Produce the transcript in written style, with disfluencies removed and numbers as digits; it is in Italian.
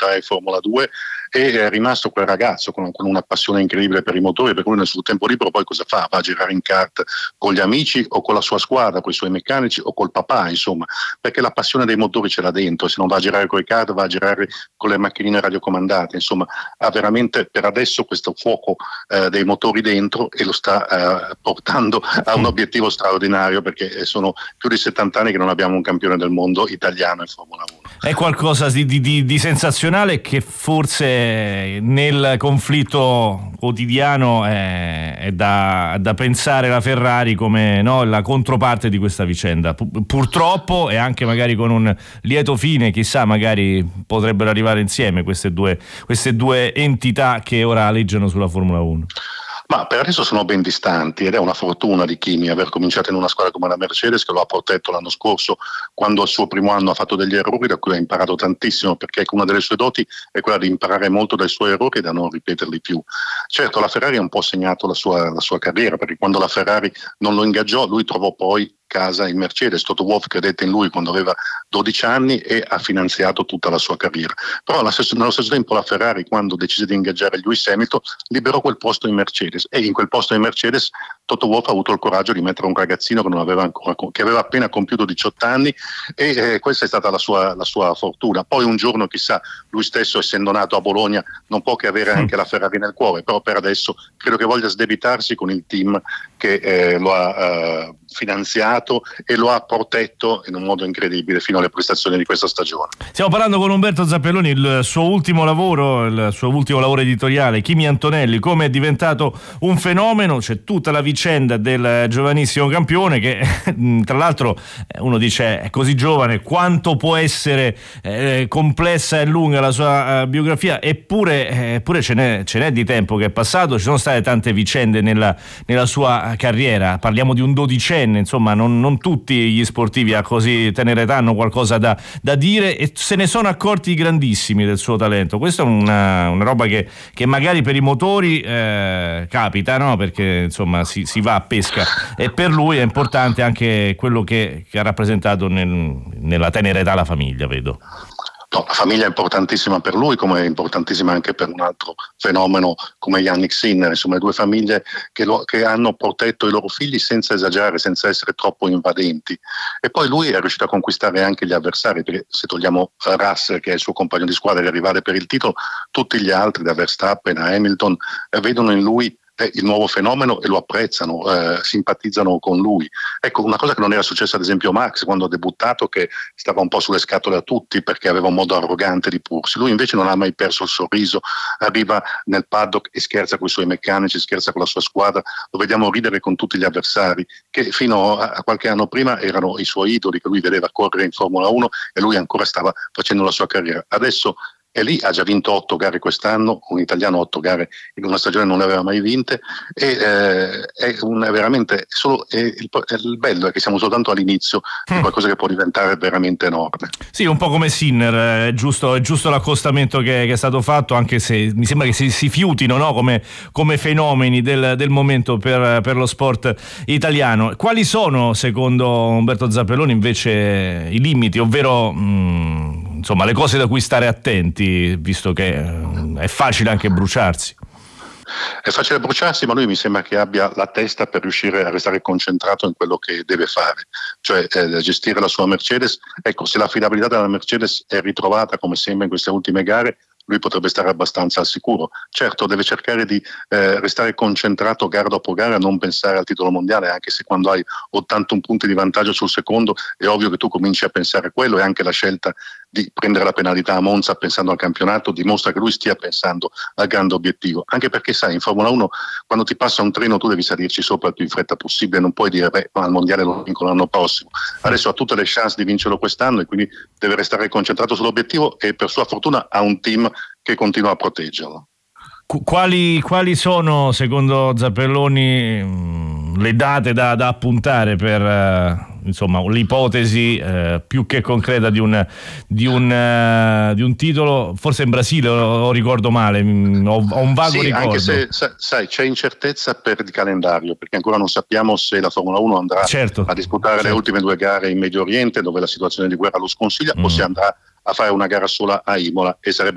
entrare in Formula 2, e è rimasto quel ragazzo con una passione incredibile per i motori, perché lui nel suo tempo libero poi cosa fa? Va a girare in kart con gli amici o con la sua squadra, con i suoi meccanici o col papà, insomma, perché la passione dei motori ce l'ha dentro, e se non va a girare con i kart va a girare con le macchinine radiocomandate, insomma ha veramente per adesso questo fuoco dei motori dentro, e lo sta portando a un obiettivo straordinario, perché sono più di 70 anni che non abbiamo un campione del mondo italiano in Formula 1. È qualcosa di sensazionale, che forse nel conflitto quotidiano è da pensare la Ferrari come, no, la controparte di questa vicenda. Purtroppo, e anche magari con un lieto fine, chissà, magari potrebbero arrivare insieme queste due entità che ora aleggiano sulla Formula 1. Ma per adesso sono ben distanti, ed è una fortuna di Kimi aver cominciato in una squadra come la Mercedes, che lo ha protetto l'anno scorso quando al suo primo anno ha fatto degli errori da cui ha imparato tantissimo, perché una delle sue doti è quella di imparare molto dai suoi errori e da non ripeterli più. Certo, la Ferrari ha un po' segnato la sua carriera, perché quando la Ferrari non lo ingaggiò, lui trovò poi casa in Mercedes. Toto Wolff credette in lui quando aveva 12 anni e ha finanziato tutta la sua carriera. Però nello stesso tempo la Ferrari, quando decise di ingaggiare Lewis Hamilton, liberò quel posto in Mercedes, e in quel posto in Mercedes Toto Wolff ha avuto il coraggio di mettere un ragazzino che aveva appena compiuto 18 anni, e questa è stata la sua fortuna. Poi un giorno, chissà, lui stesso, essendo nato a Bologna, non può che avere anche la Ferrari nel cuore, però per adesso credo che voglia sdebitarsi con il team che lo ha finanziato e lo ha protetto in un modo incredibile fino alle prestazioni di questa stagione. Stiamo parlando con Umberto Zappelloni, il suo ultimo lavoro editoriale, Kimi Antonelli, come è diventato un fenomeno. C'è tutta la vicenda del giovanissimo campione che tra l'altro uno dice è così giovane, quanto può essere complessa e lunga la sua biografia, eppure ce n'è di tempo che è passato, ci sono state tante vicende nella sua carriera. Parliamo di un dodicenne, insomma non tutti gli sportivi a così tenera età hanno qualcosa da dire, e se ne sono accorti grandissimi del suo talento. Questa è una roba che magari per i motori capita, no? Perché insomma si va a pesca, e per lui è importante anche quello che ha rappresentato nella tenera età la famiglia, vedo. No, la famiglia è importantissima per lui, come è importantissima anche per un altro fenomeno come Yannick Sinner, insomma due famiglie che hanno protetto i loro figli senza esagerare, senza essere troppo invadenti. E poi lui è riuscito a conquistare anche gli avversari, perché se togliamo Russell, che è il suo compagno di squadra, e rivale per il titolo, tutti gli altri, da Verstappen a Hamilton, vedono in lui il nuovo fenomeno e lo apprezzano, simpatizzano con lui. Ecco, una cosa che non era successa ad esempio a Max quando ha debuttato, che stava un po' sulle scatole a tutti perché aveva un modo arrogante di porsi. Lui invece non ha mai perso il sorriso, arriva nel paddock e scherza con i suoi meccanici, scherza con la sua squadra, lo vediamo ridere con tutti gli avversari che fino a qualche anno prima erano i suoi idoli, che lui vedeva correre in Formula 1 e lui ancora stava facendo la sua carriera. Adesso e lì ha già vinto 8 gare quest'anno, un italiano 8 gare in una stagione non le aveva mai vinte, e è veramente il bello è che siamo soltanto all'inizio di qualcosa che può diventare veramente enorme. Sì, un po' come Sinner, è giusto l'accostamento che è stato fatto, anche se mi sembra che si fiutino, no? come fenomeni del momento per lo sport italiano. Quali sono, secondo Umberto Zappelloni, invece i limiti, ovvero insomma le cose da cui stare attenti, visto che è facile anche bruciarsi? È facile bruciarsi, ma lui mi sembra che abbia la testa per riuscire a restare concentrato in quello che deve fare, cioè gestire la sua Mercedes. Ecco, se l'affidabilità della Mercedes è ritrovata come sembra in queste ultime gare, lui potrebbe stare abbastanza al sicuro. Certo, deve cercare di restare concentrato gara dopo gara, non pensare al titolo mondiale, anche se quando hai 81 punti di vantaggio sul secondo è ovvio che tu cominci a pensare a quello, e anche la scelta di prendere la penalità a Monza pensando al campionato dimostra che lui stia pensando al grande obiettivo, anche perché sai, in Formula 1 quando ti passa un treno tu devi salirci sopra il più in fretta possibile, non puoi dire al mondiale lo vinco l'anno prossimo. Adesso ha tutte le chance di vincerlo quest'anno e quindi deve restare concentrato sull'obiettivo, e per sua fortuna ha un team che continua a proteggerlo. Quali sono, secondo Zappelloni, le date da appuntare per insomma l'ipotesi più che concreta di un titolo? Forse in Brasile, o ricordo male, ho un vago ricordo. Anche se sai, c'è incertezza per il calendario, perché ancora non sappiamo se la Formula 1 andrà a disputare le ultime 2 gare in Medio Oriente, dove la situazione di guerra lo sconsiglia, o se andrà a fare una gara sola a Imola, e sarebbe